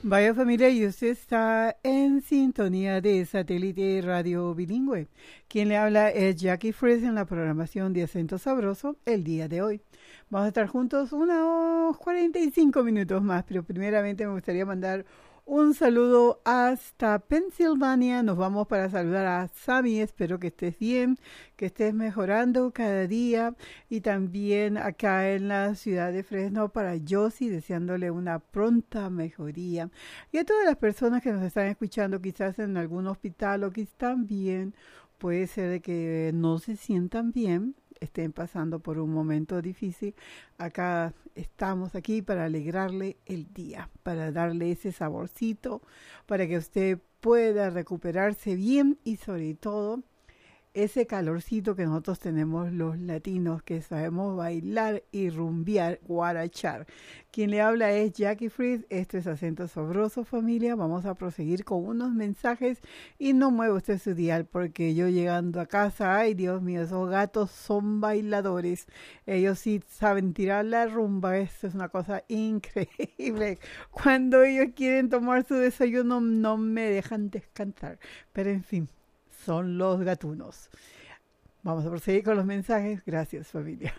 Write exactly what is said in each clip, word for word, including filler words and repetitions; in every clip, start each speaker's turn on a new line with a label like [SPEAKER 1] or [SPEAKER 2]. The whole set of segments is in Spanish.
[SPEAKER 1] Vaya familia, y usted está en sintonía de Satélite Radio Bilingüe. Quien le habla es Jackie Fries en la programación de Acento Sabroso el día de hoy. Vamos a estar juntos unos cuarenta y cinco minutos más, pero primeramente me gustaría mandar un saludo hasta Pensilvania. Nos vamos para saludar a Sammy. Espero que estés bien, que estés mejorando cada día. Y también acá en la ciudad de Fresno para Josie, deseándole una pronta mejoría. Y a todas las personas que nos están escuchando, quizás en algún hospital o que están bien, puede ser de que no se sientan bien, estén pasando por un momento difícil. Acá estamos aquí para alegrarle el día, para darle ese saborcito, para que usted pueda recuperarse bien y sobre todo ese calorcito que nosotros tenemos los latinos, que sabemos bailar y rumbear, guarachar. Quien le habla es Jackie Fries. Esto es Acento Sabroso, familia. Vamos a proseguir con unos mensajes y no mueva usted su dial, porque yo llegando a casa, ay Dios mío, esos gatos son bailadores. Ellos sí saben tirar la rumba. Esto es una cosa increíble. Cuando ellos quieren tomar su desayuno no me dejan descansar. Pero en fin, son los gatunos. Vamos a proseguir con los mensajes. Gracias, familia.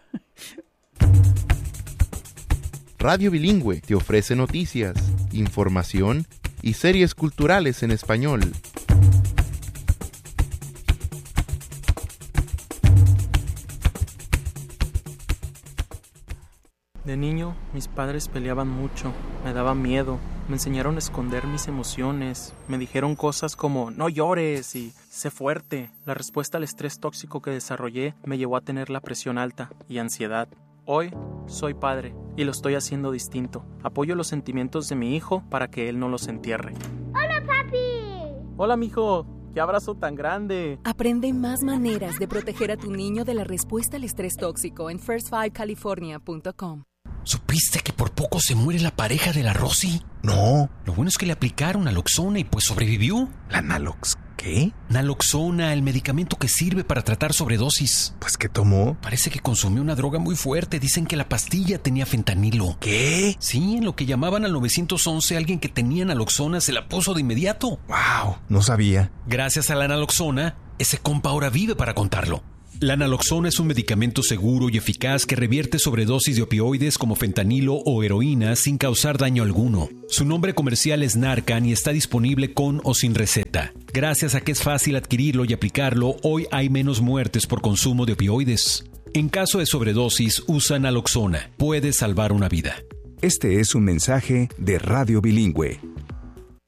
[SPEAKER 2] Radio Bilingüe te ofrece noticias, información y series culturales en español.
[SPEAKER 3] De niño, mis padres peleaban mucho, me daba miedo, me enseñaron a esconder mis emociones, me dijeron cosas como no llores y sé fuerte. La respuesta al estrés tóxico que desarrollé me llevó a tener la presión alta y ansiedad. Hoy soy padre y lo estoy haciendo distinto. Apoyo los sentimientos de mi hijo para que él no los entierre.
[SPEAKER 4] ¡Hola, papi!
[SPEAKER 3] ¡Hola, mijo! ¡Qué abrazo tan grande!
[SPEAKER 5] Aprende más maneras de proteger a tu niño de la respuesta al estrés tóxico en first five california punto com.
[SPEAKER 6] ¿Supiste que por poco se muere la pareja de la Rosy? No. Lo bueno es que le aplicaron naloxona y pues sobrevivió. ¿La nalox qué? Naloxona, el medicamento que sirve para tratar sobredosis. ¿Pues qué tomó? Parece que consumió una droga muy fuerte. Dicen que la pastilla tenía fentanilo. ¿Qué? Sí, en lo que llamaban al nueve once, alguien que tenía naloxona se la puso de inmediato. ¡Wow! No sabía. Gracias a la naloxona, ese compa ahora vive para contarlo. La naloxona es un medicamento seguro y eficaz que revierte sobredosis de opioides como fentanilo o heroína sin causar daño alguno. Su nombre comercial es Narcan y está disponible con o sin receta. Gracias a que es fácil adquirirlo y aplicarlo, hoy hay menos muertes por consumo de opioides. En caso de sobredosis, usa naloxona. Puede salvar una vida.
[SPEAKER 7] Este es un mensaje de Radio Bilingüe.